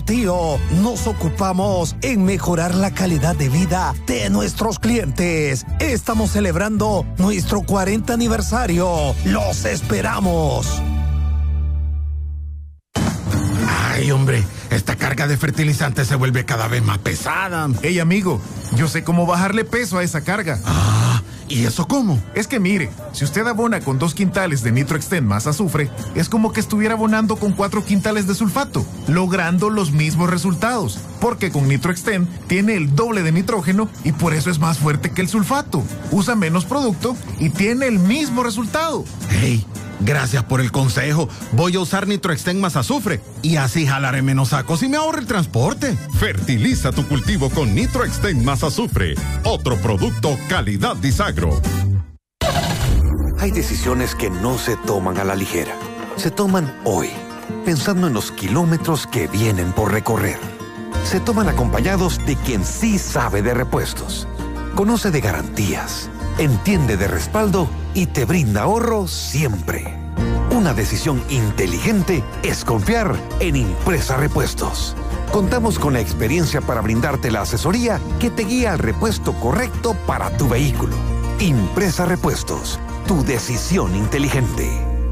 Tío, nos ocupamos en mejorar la calidad de vida de nuestros clientes. Estamos celebrando nuestro 40 aniversario. ¡Los esperamos! Ay, hombre, esta carga de fertilizante se vuelve cada vez más pesada. Hey, amigo, yo sé cómo bajarle peso a esa carga. ¿Y eso cómo? Es que mire, si usted abona con 2 quintales de NitroXtend más azufre, es como que estuviera abonando con 4 quintales de sulfato, logrando los mismos resultados. Porque con NitroXtend tiene el doble de nitrógeno y por eso es más fuerte que el sulfato. Usa menos producto y tiene el mismo resultado. Hey, gracias por el consejo. Voy a usar NitroXtend más azufre y así jalaré menos sacos y me ahorro el transporte. Fertiliza tu cultivo con NitroXtend más azufre. Otro producto calidad Disagro. Hay decisiones que no se toman a la ligera. Se toman hoy, pensando en los kilómetros que vienen por recorrer. Se toman acompañados de quien sí sabe de repuestos. Conoce de garantías, entiende de respaldo y te brinda ahorro siempre. Una decisión inteligente es confiar en Impresa Repuestos. Contamos con la experiencia para brindarte la asesoría que te guía al repuesto correcto para tu vehículo. Impresa Repuestos, tu decisión inteligente.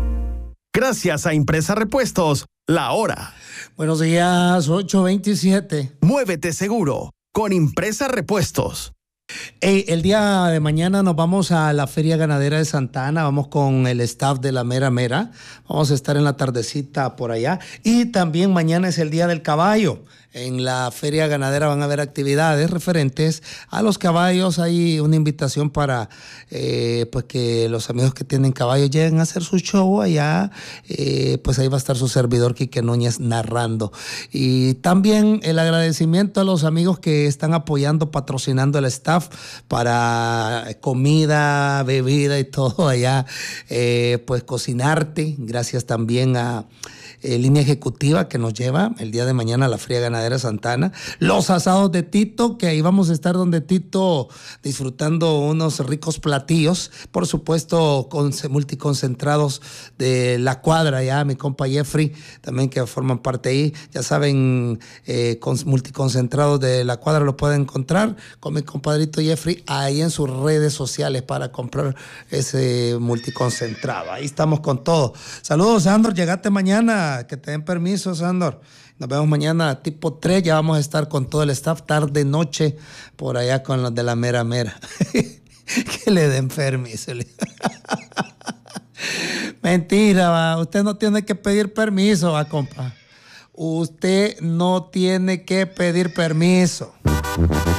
Gracias a Impresa Repuestos, la hora. Buenos días, 8:27. Muévete seguro con Impresa Repuestos. El día de mañana nos vamos a la Feria Ganadera de Santa Ana, vamos con el staff de la Mera Mera, vamos a estar en la tardecita por allá y también mañana es el Día del Caballo. En la Feria Ganadera van a haber actividades referentes a los caballos. Hay una invitación para pues que los amigos que tienen caballos lleguen a hacer su show allá. Pues ahí va a estar su servidor Quique Núñez narrando. Y también el agradecimiento a los amigos que están apoyando, patrocinando el staff para comida, bebida y todo allá. Pues cocinarte. Gracias también a Línea Ejecutiva que nos lleva el día de mañana a la Feria Ganadera Santa Ana. Los asados de Tito, que ahí vamos a estar donde Tito disfrutando unos ricos platillos. Por supuesto, con multiconcentrados de La Cuadra, ya mi compa Jeffrey, también que forman parte ahí. Ya saben, con multiconcentrados de La Cuadra lo pueden encontrar con mi compadrito Jeffrey ahí en sus redes sociales para comprar ese multiconcentrado. Ahí estamos con todo. Saludos, Sandor, llegate mañana. Que te den permiso, Sandor. Nos vemos mañana tipo 3. Ya vamos a estar con todo el staff tarde, noche, por allá con los de la Mera Mera. Que le den permiso. Mentira, va. Usted no tiene que pedir permiso, va, compa. Usted no tiene que pedir permiso.